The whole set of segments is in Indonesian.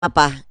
Apa?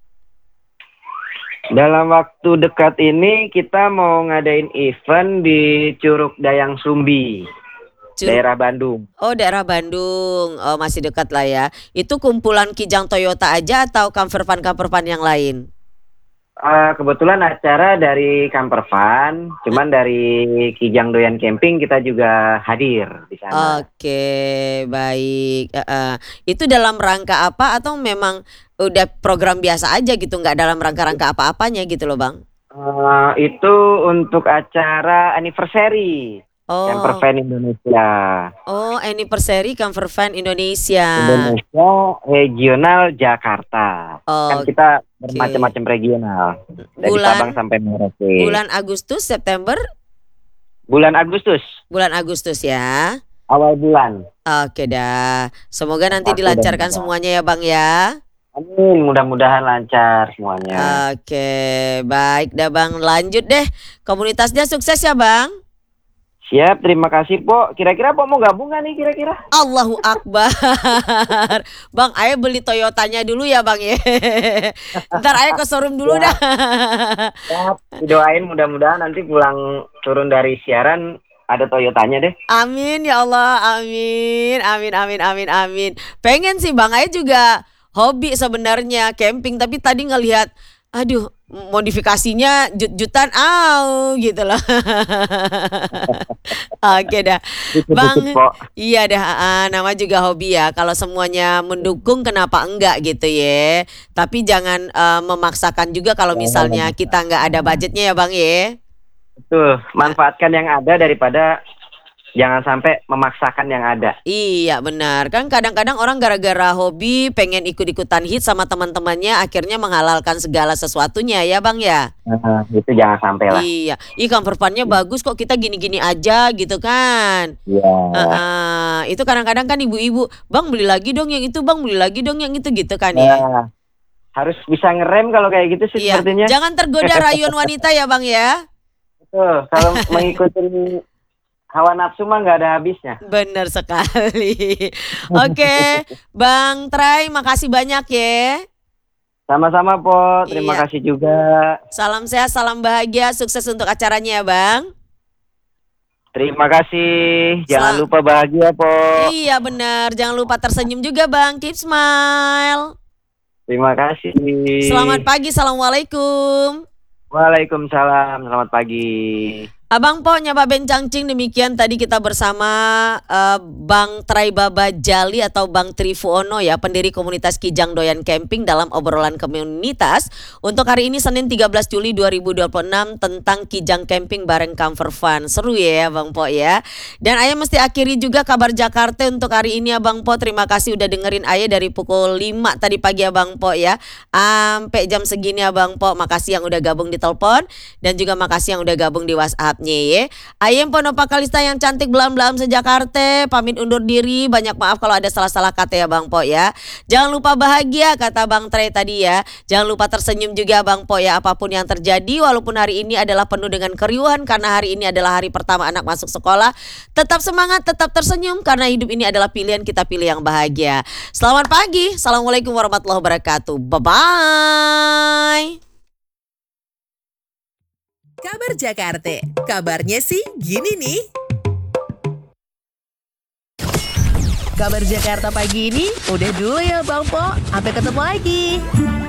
Dalam waktu dekat ini kita mau ngadain event di Curug Dayang Sumbi, Curug. daerah Bandung. Oh, daerah Bandung. Oh, masih dekat lah ya. Itu kumpulan Kijang Toyota aja atau campervan yang lain? Kebetulan acara dari Campervan, cuman dari Kijang Doyan Camping kita juga hadir di sana. Oke, baik. Itu dalam rangka apa atau memang udah program biasa aja gitu, nggak dalam rangka-rangka apa-apanya gitu loh, Bang? Itu untuk acara anniversary Oh, Campervan Indonesia. anniversary Campervan Indonesia. Indonesia Regional Jakarta. Kan Oke. kita bermacam-macam regional dari Sabang Bulan sampai Merauke. bulan Agustus, September, Bulan Agustus, bulan Agustus ya. awal bulan. Oke dah. Semoga nanti Aku dan dilancarkan juga. semuanya ya, Bang ya. Amin, mudah-mudahan lancar semuanya. Oke, baik dah Bang. Lanjut deh. Komunitasnya sukses ya, Bang. Siap, terima kasih, Po. Kira-kira Po mau gabung nggak nih kira-kira? Allahu Akbar. Bang, ayo beli Toyotanya dulu ya, Bang ya. Ntar ayo ke showroom dulu dah. Siap, siap. Doain mudah-mudahan nanti pulang turun dari siaran ada Toyotanya deh. Amin ya Allah, amin, amin, amin, amin, amin. Pengen sih Bang, Ayah juga hobi sebenarnya camping, tapi tadi ngelihat, aduh, modifikasinya jut-jutan, gitu loh. Oke dah, Dikit-dikit, Bang. Po. Iya dah, nama juga hobi ya. Kalau semuanya mendukung, kenapa enggak gitu ya? Tapi jangan memaksakan juga kalau Jangan misalnya kita nggak ada memaksakan. budgetnya ya Bang ya. Betul, manfaatkan yang ada daripada jangan sampai memaksakan yang ada. Iya benar kan kadang-kadang orang gara-gara hobi pengen ikut-ikutan hit sama teman-temannya akhirnya menghalalkan segala sesuatunya ya Bang ya. Itu jangan sampai lah. Iya, perpannya bagus kok kita gini-gini aja gitu kan. Ya, Itu kadang-kadang kan ibu-ibu, Bang beli lagi dong yang itu, Bang beli lagi dong yang itu gitu kan ya. ya, harus bisa ngerem kalau kayak gitu sih Iya, sepertinya. jangan tergoda rayuan wanita ya Bang ya. Betul, kalau mengikuti hawa nafsu mah nggak ada habisnya. Bener sekali. Oke, Bang Trai makasih banyak ya. Sama-sama, Po. Terima Iya. kasih juga. Salam sehat, salam bahagia, sukses untuk acaranya ya Bang. Terima kasih. Jangan Sel- lupa bahagia, Po. iya benar, jangan lupa tersenyum juga Bang, keep smile. Terima kasih. Selamat pagi, assalamualaikum. Waalaikumsalam. Selamat pagi. Abang Po, Nyapa Bencangcing, demikian tadi kita bersama Bang Traibaba Jali atau Bang Trifuono ya, pendiri komunitas Kijang Doyan Camping dalam obrolan komunitas untuk hari ini Senin 13 Juli 2026 tentang Kijang Camping bareng Comfort Fun. Seru ya Bang Po ya. Dan Ayah mesti akhiri juga kabar Jakarta untuk hari ini Abang Po. Terima kasih udah dengerin Ayah dari pukul 5 tadi pagi Abang Po ya. Sampai jam segini Abang Po. Makasih yang udah gabung di telepon dan juga makasih yang udah gabung di WhatsApp. Ye. Ayem Ponopa Kalista yang cantik belam-belam sejakarta pamit undur diri, banyak maaf kalau ada salah-salah kata ya Bang Po ya. Jangan lupa bahagia kata Bang Tre tadi ya. Jangan lupa tersenyum juga Bang Po ya, apapun yang terjadi walaupun hari ini adalah penuh dengan keriuhan karena hari ini adalah hari pertama anak masuk sekolah. Tetap semangat, tetap tersenyum karena hidup ini adalah pilihan, kita pilih yang bahagia. Selamat pagi. Assalamualaikum warahmatullahi wabarakatuh. Bye bye. Kabar Jakarta, kabarnya sih gini nih. Kabar Jakarta pagi ini udah dulu ya Bang Po, sampai ketemu lagi.